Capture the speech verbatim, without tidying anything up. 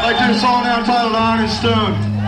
Like this song now titled Iron and Stone.